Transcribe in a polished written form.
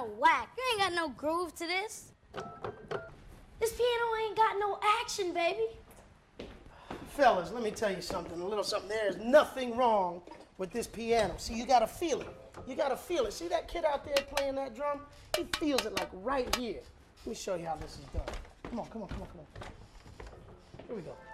of whack. You ain't got no groove to this. This piano ain't got no action, baby. Fellas, let me tell you something, a little something. There is nothing wrong with this piano. See, you gotta feel it. You gotta feel it. See that kid out there playing that drum? He feels it like right here. Let me show you how this is done. Come on, come on, come on, come on. Here we go.